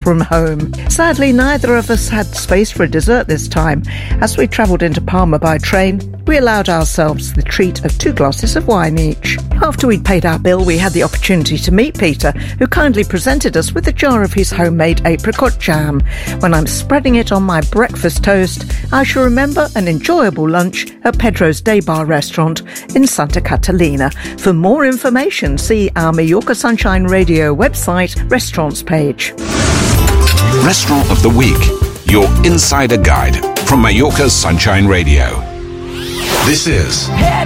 from home. Sadly, neither of us had space for a dessert this time. As we travelled into Palma by train, we allowed ourselves the treat of 2 glasses of wine each. After we'd paid our bill, we had the opportunity to meet Peter, who kindly presented us with a jar of his homemade apricot jam. When I'm spreading it on my breakfast toast, I shall remember an enjoyable lunch at Pedro's Day Bar restaurant in Santa Catalina. For more information, see our Mallorca Sunshine Radio website restaurants page. Restaurant of the Week, your insider guide from Mallorca Sunshine Radio. This is